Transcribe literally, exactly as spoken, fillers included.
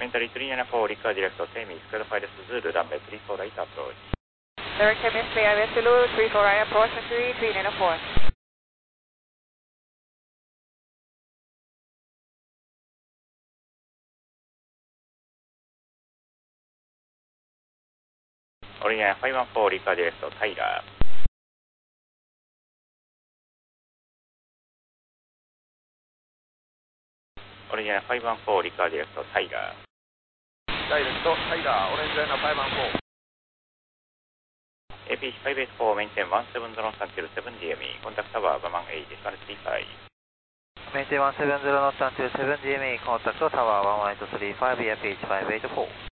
Mentally three nine four, record direct to Semi, Square Pilot Zulu, runway three four right approach. Direct M S P I W Zulu, three four right approach, three three nine four. オリジナルごいちよん、リカーディレクト、タイラー。オリジナルごいちよん、リカーディレクト、タイラー。 ダイレクト、タイラー、オレンジライナーごいちよん。 エーピーシーごエイトフォー、メインテンいちななゼロノット until セブンディーエムイー、コンタクトタワー、バマンはち、いちさんさんご。 メインテンいちななゼロノット until セブンディーエムイー、コンタクトタワーいちいちさんさんご、エーピーシーごエイトフォー。